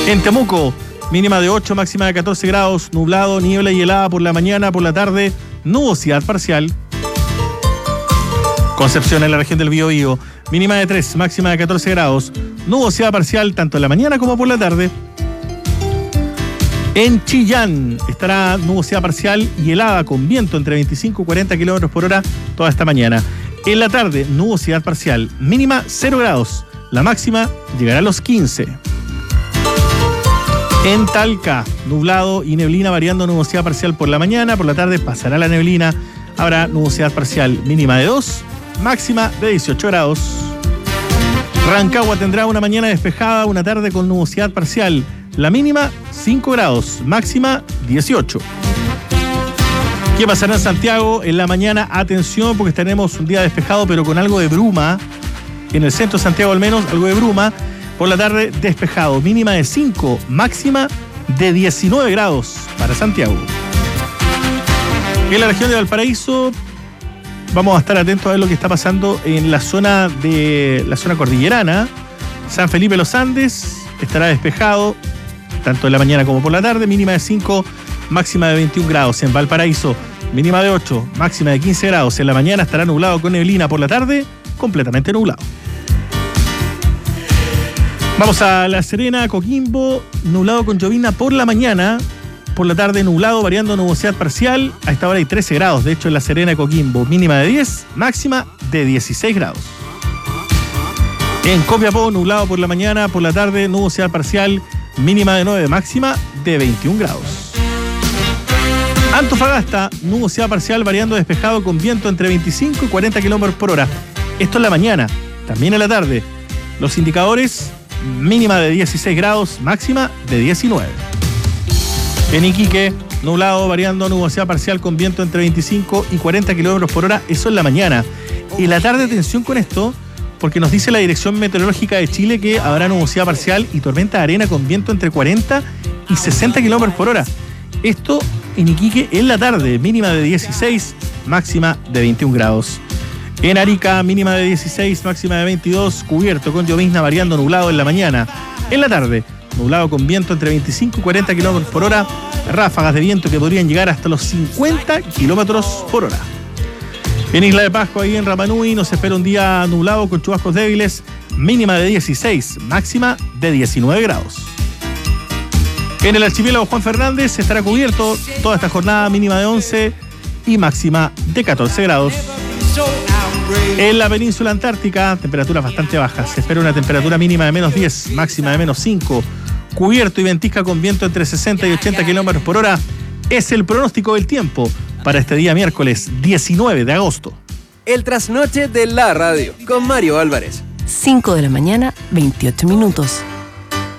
En Temuco, mínima de 8, máxima de 14 grados, nublado, niebla y helada por la mañana, por la tarde, nubosidad parcial. Concepción, en la región del Biobío, mínima de 3, máxima de 14 grados, nubosidad parcial tanto en la mañana como por la tarde. En Chillán estará nubosidad parcial y helada con viento entre 25 y 40 kilómetros por hora toda esta mañana. En la tarde, nubosidad parcial, mínima 0 grados, la máxima llegará a los 15. En Talca, nublado y neblina variando, nubosidad parcial por la mañana, por la tarde pasará la neblina, habrá nubosidad parcial mínima de 2, máxima de 18 grados. Rancagua tendrá una mañana despejada, una tarde con nubosidad parcial, la mínima 5 grados, máxima 18. ¿Qué pasará en Santiago? En la mañana, atención, porque tenemos un día despejado pero con algo de bruma, en el centro de Santiago al menos, algo de bruma. Por la tarde, despejado, mínima de 5, máxima de 19 grados para Santiago. En la región de Valparaíso vamos a estar atentos a ver lo que está pasando en la zona cordillerana. San Felipe de los Andes estará despejado, tanto en la mañana como por la tarde, mínima de 5, máxima de 21 grados. En Valparaíso, mínima de 8, máxima de 15 grados. En la mañana estará nublado con neblina, por la tarde, completamente nublado. Vamos a La Serena, Coquimbo, nublado con llovizna por la mañana, por la tarde nublado, variando nubosidad parcial. A esta hora hay 13 grados, de hecho en La Serena y Coquimbo, mínima de 10, máxima de 16 grados. En Copiapó, nublado por la mañana, por la tarde nubosidad parcial, mínima de 9, máxima de 21 grados. Antofagasta, nubosidad parcial, variando despejado con viento entre 25 y 40 kilómetros por hora. Esto en la mañana, también en la tarde. Los indicadores: mínima de 16 grados, máxima de 19. En Iquique, nublado, variando nubosidad parcial con viento entre 25 y 40 kilómetros por hora, eso en la mañana. En la tarde, atención con esto, porque nos dice la Dirección Meteorológica de Chile que habrá nubosidad parcial y tormenta de arena con viento entre 40 y 60 kilómetros por hora. Esto en Iquique en la tarde, mínima de 16, máxima de 21 grados. En Arica, mínima de 16, máxima de 22, cubierto con llovizna, variando nublado en la mañana. En la tarde, nublado con viento entre 25 y 40 kilómetros por hora, ráfagas de viento que podrían llegar hasta los 50 kilómetros por hora. En Isla de Pascua, ahí en Rapa Nui, nos espera un día nublado con chubascos débiles, mínima de 16, máxima de 19 grados. En el archipiélago Juan Fernández estará cubierto toda esta jornada, mínima de 11 y máxima de 14 grados. En la península antártica, temperaturas bastante bajas. Se espera una temperatura mínima de menos 10, máxima de menos 5. Cubierto y ventisca con viento entre 60 y 80 kilómetros por hora. Es el pronóstico del tiempo para este día miércoles 19 de agosto. El trasnoche de la radio con Mario Álvarez. 5 de la mañana, 28 minutos.